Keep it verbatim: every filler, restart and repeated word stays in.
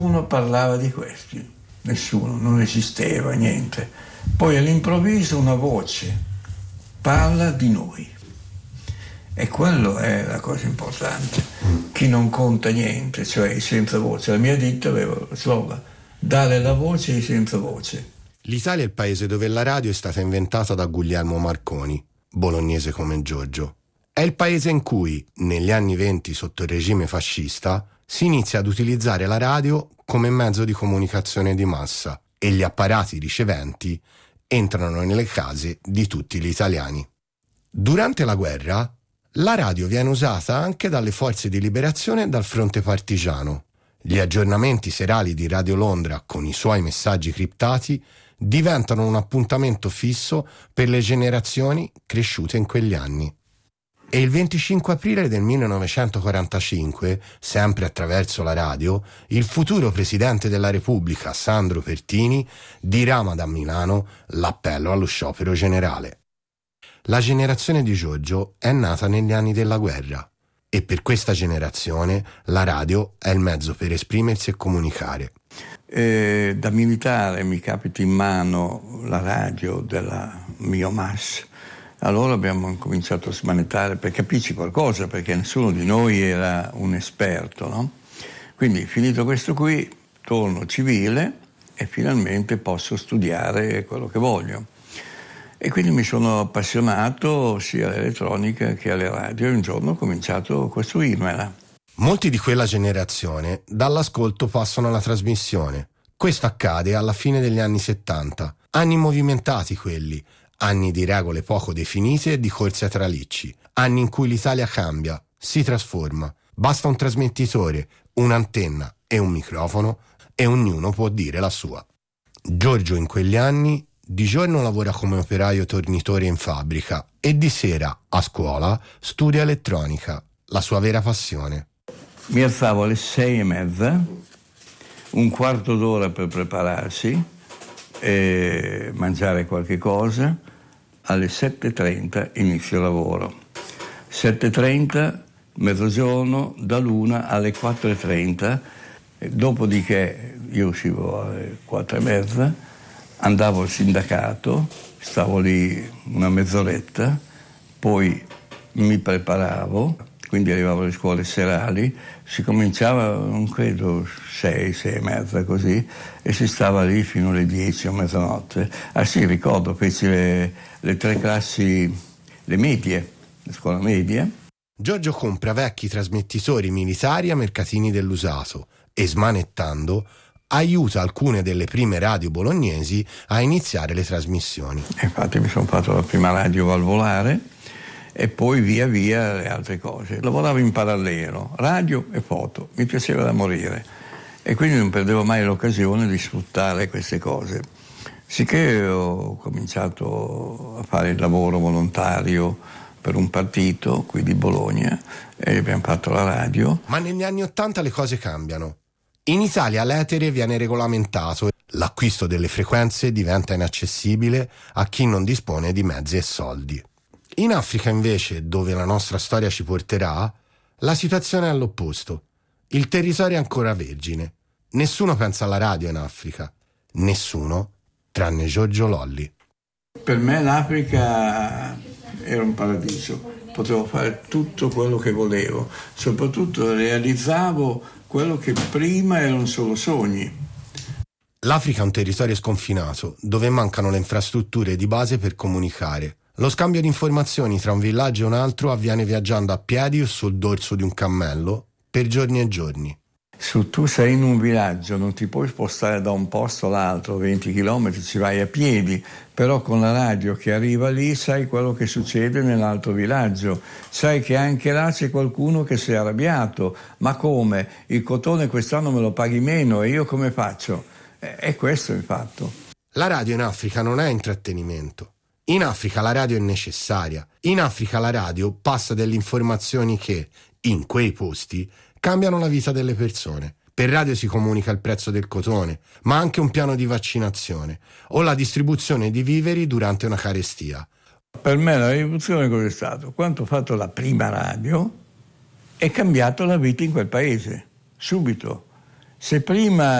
Uno parlava di questi, nessuno, non esisteva niente. Poi all'improvviso una voce parla di noi. E quello è la cosa importante. Chi non conta niente, cioè i senza voce. La mia ditta aveva lo slogan: dare la voce ai senza voce. L'Italia è il paese dove la radio è stata inventata da Guglielmo Marconi, bolognese come Giorgio. È il paese in cui, negli anni venti sotto il regime fascista, si inizia ad utilizzare la radio come mezzo di comunicazione di massa e gli apparati riceventi entrano nelle case di tutti gli italiani. Durante la guerra, la radio viene usata anche dalle forze di liberazione e dal fronte partigiano. Gli aggiornamenti serali di Radio Londra con i suoi messaggi criptati diventano un appuntamento fisso per le generazioni cresciute in quegli anni. E il venticinque aprile del millenovecentoquarantacinque, sempre attraverso la radio, il futuro presidente della Repubblica, Sandro Pertini, dirama da Milano l'appello allo sciopero generale. La generazione di Giorgio è nata negli anni della guerra e per questa generazione la radio è il mezzo per esprimersi e comunicare. Eh, da militare mi capita in mano la radio della Miomas. Allora abbiamo cominciato a smanettare per capirci qualcosa, perché nessuno di noi era un esperto, no? Quindi finito questo qui, torno civile e finalmente posso studiare quello che voglio. E quindi mi sono appassionato sia all'elettronica che alle radio e un giorno ho cominciato a costruirmela. Molti di quella generazione dall'ascolto passano alla trasmissione. Questo accade alla fine degli anni settanta, anni movimentati quelli, anni di regole poco definite e di corse a tralicci, anni in cui l'Italia cambia, si trasforma, basta un trasmettitore, un'antenna e un microfono e ognuno può dire la sua. Giorgio in quegli anni di giorno lavora come operaio tornitore in fabbrica e di sera, a scuola, studia elettronica, la sua vera passione. Mi alzavo alle sei e mezza, un quarto d'ora per prepararsi e mangiare qualche cosa. Alle sette e trenta inizio il lavoro. sette e trenta, mezzogiorno, dall'una alle quattro e trenta. Dopodiché io uscivo alle quattro e mezza, andavo al sindacato, stavo lì una mezz'oretta, poi mi preparavo, quindi arrivavo alle scuole serali, si cominciava, non credo, sei, sei e mezza così, e si stava lì fino alle dieci o mezzanotte. Ah sì, ricordo, feci le, le tre classi, le medie, la scuola media. Giorgio compra vecchi trasmettitori militari a mercatini dell'usato e, smanettando, aiuta alcune delle prime radio bolognesi a iniziare le trasmissioni. Infatti mi sono fatto la prima radio valvolare e poi via via le altre cose. Lavoravo in parallelo, radio e foto, mi piaceva da morire e quindi non perdevo mai l'occasione di sfruttare queste cose. Sicché ho cominciato a fare il lavoro volontario per un partito qui di Bologna e abbiamo fatto la radio. Ma negli anni Ottanta le cose cambiano. In Italia l'etere viene regolamentato, l'acquisto delle frequenze diventa inaccessibile a chi non dispone di mezzi e soldi. In Africa invece, dove la nostra storia ci porterà, la situazione è all'opposto. Il territorio è ancora vergine. Nessuno pensa alla radio in Africa. Nessuno, tranne Giorgio Lolli. Per me l'Africa era un paradiso. Potevo fare tutto quello che volevo. Soprattutto realizzavo quello che prima erano solo sogni. L'Africa è un territorio sconfinato, dove mancano le infrastrutture di base per comunicare. Lo scambio di informazioni tra un villaggio e un altro avviene viaggiando a piedi o sul dorso di un cammello per giorni e giorni. Se tu sei in un villaggio non ti puoi spostare da un posto all'altro, venti chilometri, ci vai a piedi, però con la radio che arriva lì sai quello che succede nell'altro villaggio, sai che anche là c'è qualcuno che si è arrabbiato, ma come? Il cotone quest'anno me lo paghi meno e io come faccio? E questo è il fatto. La radio in Africa non è intrattenimento. In Africa la radio è necessaria. In Africa la radio passa delle informazioni che, in quei posti, cambiano la vita delle persone. Per radio si comunica il prezzo del cotone, ma anche un piano di vaccinazione o la distribuzione di viveri durante una carestia. Per me la rivoluzione cosa è stato? Quando ho fatto la prima radio è cambiato la vita in quel paese, subito. Se prima